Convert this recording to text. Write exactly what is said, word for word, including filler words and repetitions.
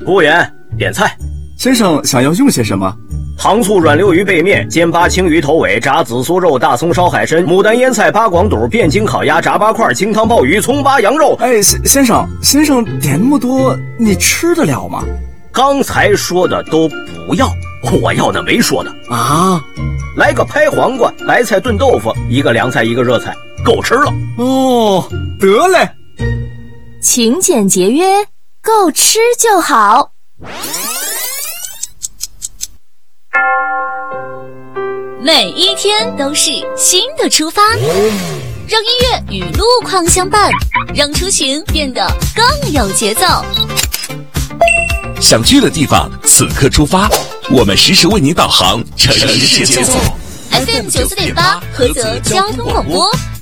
服务员，点菜。 先生想要用些什么？ 糖醋软溜鱼背面、煎八青鱼头尾、炸紫苏肉、大葱烧海参、牡丹腌菜、八广肚、汴京烤鸭、炸八块、清汤鲍鱼、葱八羊肉。 哎，先先生，先生点那么多，你吃得了吗？ 刚才说的都不要，我要的没说的啊。 来个拍黄瓜，白菜炖豆腐，一个凉菜，一个热菜，够吃了。 哦，得嘞。 勤俭节约，够吃就好。 每一天都是新的出发，让音乐与路况相伴，让出行变得更有节奏。 想去的地方，此刻出发，我们实时为您导航城市节奏。 F M 九四点八，菏泽交通广播。